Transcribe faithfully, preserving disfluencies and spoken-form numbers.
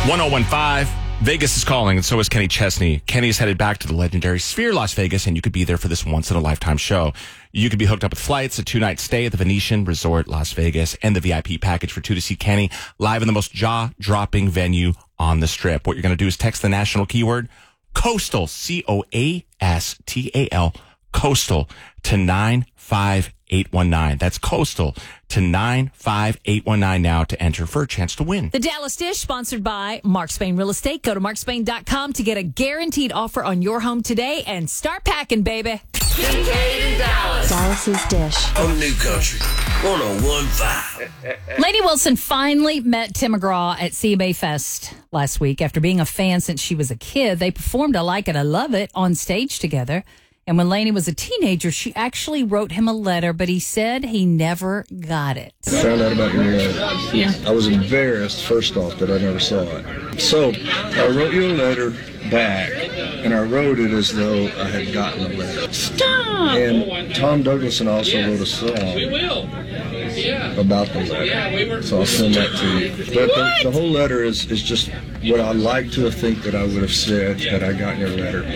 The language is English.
one oh one five, Vegas is calling, and so is Kenny Chesney. Kenny is headed back to the legendary Sphere Las Vegas, and you could be there for this once-in-a-lifetime show. You could be hooked up with flights, a two-night stay at the Venetian Resort Las Vegas, and the V I P package for two to see Kenny live in the most jaw-dropping venue on the Strip. What you're going to do is text the national keyword, Coastal, C O A S T A L, Coastal, to nine five eight one nine. That's Coastal to nine five eight one nine now to enter for a chance to win. The Dallas Dish, sponsored by Mark Spain Real Estate. Go to mark spain dot com to get a guaranteed offer on your home today and start packing, baby. Kincaid in Dallas. Dallas's Dish. On New Country, one oh one five. Lainey Wilson finally met Tim McGraw at C M A Fest last week. After being a fan since she was a kid, they performed I Like It, I Love It on stage together. And when Lainey was a teenager, she actually wrote him a letter, but he said he never got it. I found out about your letter. Yeah. I was embarrassed, first off, that I never saw it. So I wrote you a letter back, and I wrote it as though I had gotten the letter. Stop! And Tom Douglason also wrote a song about the letter. So I'll send that to you. But the, the whole letter is, is just what I like to think that I would have said had I gotten your letter.